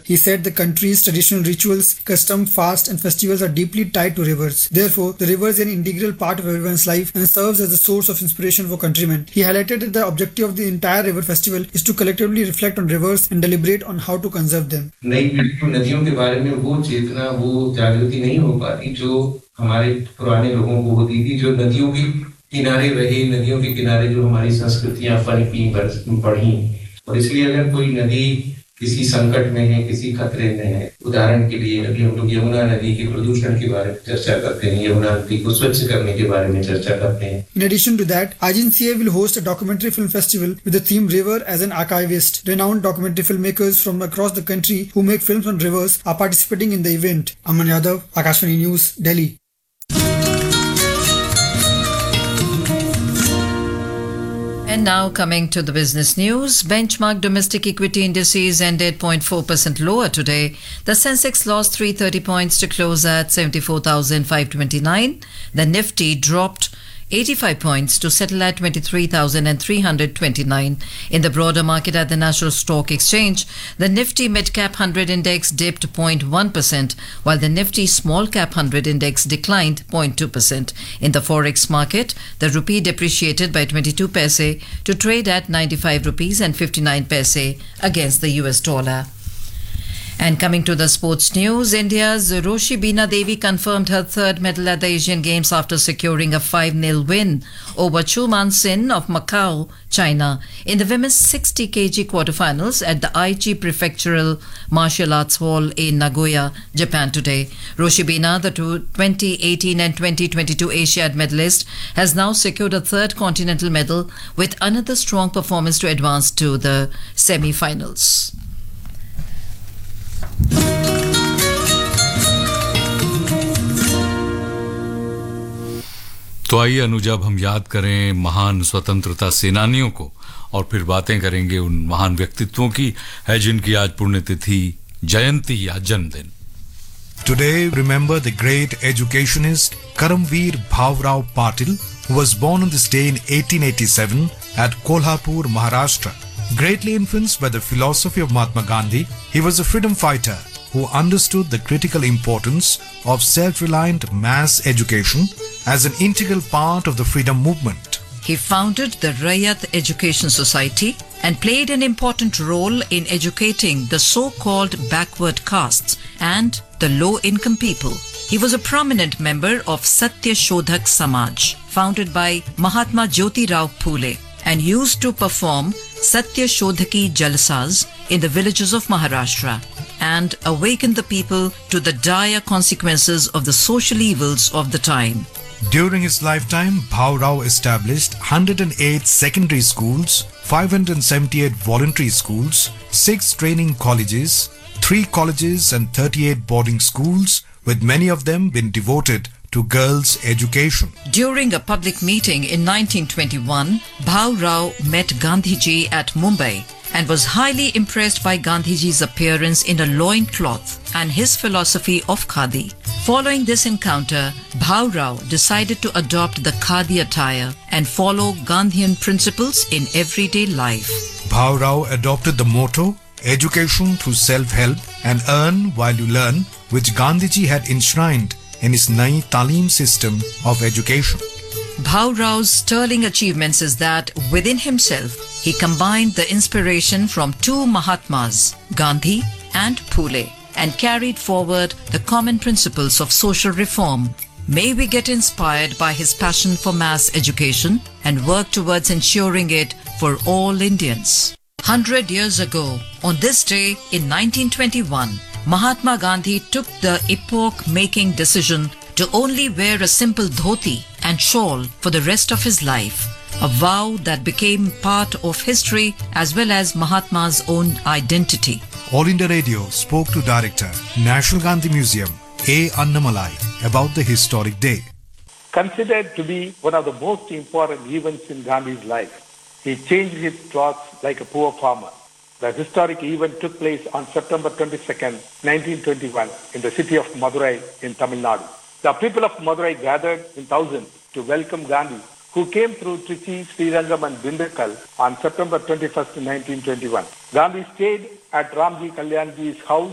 He said the country's traditional rituals, custom, fast and festivals are deeply tied to rivers. Therefore, the river is an integral part of everyone's life and serves as a source of inspiration for countrymen. He highlighted that the objective of the entire river festival is to collectively reflect on rivers and deliberate on how to conserve them. नई पीढ़ी को नदियों के बारे में वो चेतना, वो जागृति नहीं हो पाती जो हमारे पुराने लोगों को होती थी, जो नदियों के किनारे रहे, नदियों के किनारे जो हमारी संस्कृतियां पनपी बढ़ी, और इसलिए अगर कोई नदी किसी संकट में है, किसी खतरे में है, उदाहरण के लिए अभी हम लोग यमुना नदी के प्रदूषण के बारे में चर्चा करते हैं, यमुना नदी को स्वच्छ करने के बारे में चर्चा करते हैं. In addition to that, IGNCA will host a documentary film festival with the theme River as an Archivist. Renowned documentary filmmakers from across the country who make films on rivers are participating in the event. Aman Yadav, Akashvani News, Delhi. And now coming to the business news, benchmark domestic equity indices ended 0.4% lower today. The Sensex lost 330 points to close at 74,529. The Nifty dropped 85 points to settle at 23,329. In the broader market at the National Stock Exchange, the Nifty Mid-Cap 100 Index dipped 0.1%, while the Nifty Small-Cap 100 Index declined 0.2%. In the Forex market, the rupee depreciated by 22 paise to trade at 95 rupees and 59 paise against the US dollar. And coming to the sports news, India's Roshi Beena Devi confirmed her third medal at the Asian Games after securing a 5-0 win over Chu Man Sin of Macau, China, in the women's 60 kg quarterfinals at the Aichi Prefectural Martial Arts Hall in Nagoya, Japan today. Roshi Beena, the 2018 and 2022 Asiad medalist, has now secured a third continental medal with another strong performance to advance to the semi-finals. तो आइए अनुजा, अब हम याद करें महान स्वतंत्रता सेनानियों को और फिर बातें करेंगे उन महान व्यक्तित्वों की है जिनकी आज पुण्यतिथि, जयंती या जन्मदिन. Today, remember the great educationist Karamveer Bhavrao Patil, who was born on this day in 1887 at Kolhapur, Maharashtra. Greatly influenced by the philosophy of Mahatma Gandhi, he was a freedom fighter who understood the critical importance of self-reliant mass education as an integral part of the freedom movement. He founded the Rayat Education Society and played an important role in educating the so-called backward castes and the low-income people. He was a prominent member of Satya Shodhak Samaj, founded by Mahatma Jyoti Rao Phule, and used to perform Satya Shodhaki Jalsas in the villages of Maharashtra and awaken the people to the dire consequences of the social evils of the time. During his lifetime, Bhavrao established 108 secondary schools, 578 voluntary schools, 6 training colleges, 3 colleges and 38 boarding schools, with many of them being devoted to girls' education. During a public meeting in 1921, Bhavrao met Gandhiji at Mumbai and was highly impressed by Gandhiji's appearance in a loincloth and his philosophy of khadi. Following this encounter, Bhavrao decided to adopt the khadi attire and follow Gandhian principles in everyday life. Bhavrao adopted the motto, education through self-help and earn while you learn, which Gandhiji had enshrined in his Nai Talim system of education. Bhavrao's sterling achievements is that within himself, he combined the inspiration from two Mahatmas, Gandhi and Phule, and carried forward the common principles of social reform. May we get inspired by his passion for mass education and work towards ensuring it for all Indians. 100 years ago, on this day in 1921, Mahatma Gandhi took the epoch-making decision to only wear a simple dhoti and shawl for the rest of his life, a vow that became part of history as well as Mahatma's own identity. All India Radio spoke to Director, National Gandhi Museum, A. Annamalai, about the historic day. Considered to be one of the most important events in Gandhi's life, he changed his clothes like a poor farmer. The historic event took place on September 22nd, 1921 in the city of Madurai in Tamil Nadu. The people of Madurai gathered in thousands to welcome Gandhi, who came through Trichy, Srirangam and Dindigul on September 21st, 1921. Gandhi stayed at Ramji Kalyanji's house